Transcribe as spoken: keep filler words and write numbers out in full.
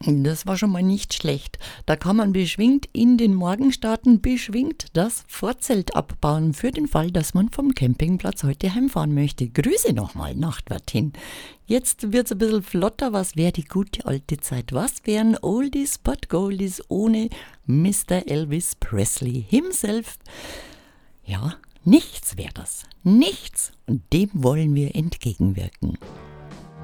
Das war schon mal nicht schlecht. Da kann man beschwingt in den Morgen starten, beschwingt das Vorzelt abbauen, für den Fall, dass man vom Campingplatz heute heimfahren möchte. Grüße nochmal, Nachtwartin. Jetzt wird's ein bisschen flotter. Was wäre die gute alte Zeit? Was wären Oldies but Goldies ohne Mister Elvis Presley himself? Ja, nichts wäre das. Nichts. Und dem wollen wir entgegenwirken.